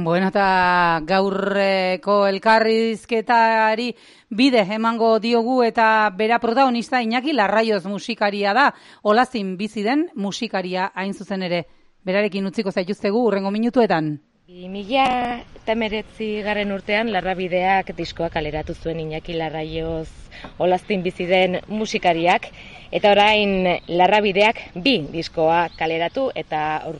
Bueno, eta gaurreko elkarrizketari bide emango diogu eta bera protagonista Iñaki Larraioz musikaria da, Olazin bizi den musikaria hain zuzen ere. Berarekin utziko zaituztegu hurrengo minutuetan. 2019 urtean Larrabideak diskoa kaleratu zuen Iñaki Larraioz Olazin bizi den musikariak, eta orain Larrabideak 2 diskoa kaleratu eta